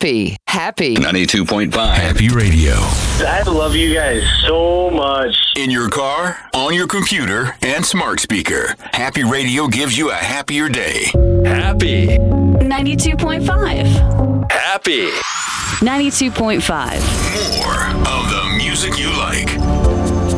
Happy. 92.5 Happy Radio. I love you guys so much. In your car, on your computer, and smart speaker. Happy Radio gives you a happier day. Happy. 92.5. Happy. 92.5. More of the music you like.